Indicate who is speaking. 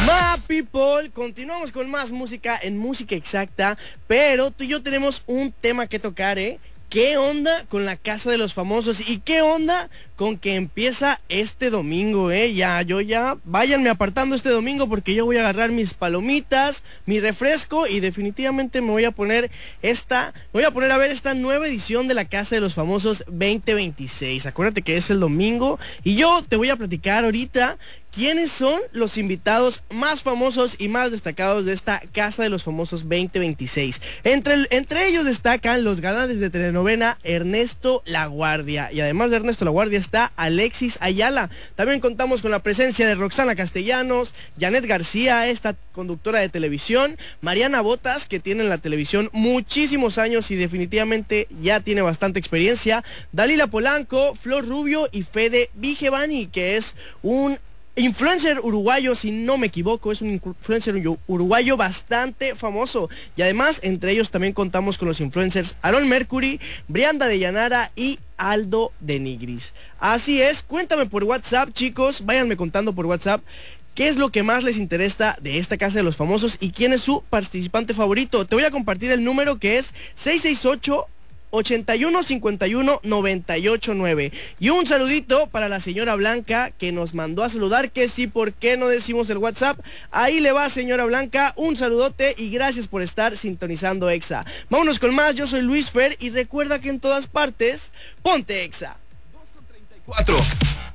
Speaker 1: Ma people, continuamos con más música en Música Exacta, pero tú y yo tenemos un tema que tocar, ¿eh? ¿Qué onda con la Casa de los Famosos? ¿Y qué onda con que empieza este domingo, váyanme apartando este domingo porque yo voy a agarrar mis palomitas, mi refresco y definitivamente me voy a poner a ver esta nueva edición de la Casa de los Famosos 2026. Acuérdate que es el domingo y yo te voy a platicar ahorita quiénes son los invitados más famosos y más destacados de esta Casa de los Famosos 2026. Entre ellos destacan los galanes de telenovela Ernesto Laguardia. Y además de Ernesto Laguardia está Alexis Ayala. También contamos con la presencia de Roxana Castellanos, Janet García, esta conductora de televisión, Mariana Botas, que tiene en la televisión muchísimos años y definitivamente ya tiene bastante experiencia, Dalila Polanco, Flor Rubio y Fede Vigevani, que es un influencer uruguayo, si no me equivoco, es un influencer uruguayo bastante famoso. Y además, entre ellos también contamos con los influencers Aaron Mercury, Brianda de Llanara y Aldo de Nigris. Así es, cuéntame por WhatsApp, chicos, váyanme contando por WhatsApp qué es lo que más les interesa de esta Casa de los Famosos y quién es su participante favorito. Te voy a compartir el número que es 668 81 51 98 9. Y un saludito para la señora Blanca que nos mandó a saludar, que sí, ¿por qué no decimos el WhatsApp? Ahí le va, señora Blanca, un saludote y gracias por estar sintonizando Exa. Vámonos con más, yo soy Luis Fer y recuerda que en todas partes, ponte Exa.
Speaker 2: 2:34.